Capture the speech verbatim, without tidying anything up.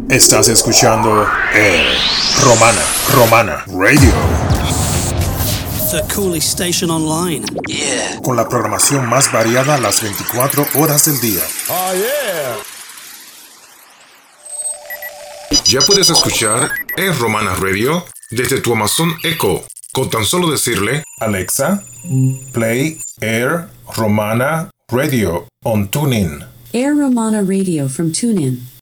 Estás escuchando eh, Romana, Romana Radio. The coolest station online. Yeah. Con la programación más variada las veinticuatro horas del día. Oh, yeah. Ya puedes escuchar eh, Romana Radio desde tu Amazon Echo. Con tan solo decirle: Alexa, play Air Romana Radio on TuneIn. Air Romana Radio from TuneIn.